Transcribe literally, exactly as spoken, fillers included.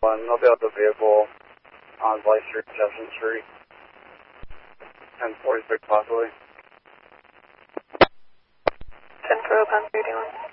one, they'll be at the vehicle on Blythe Street, Jefferson Street. ten forty-six possibly. ten for Open three one.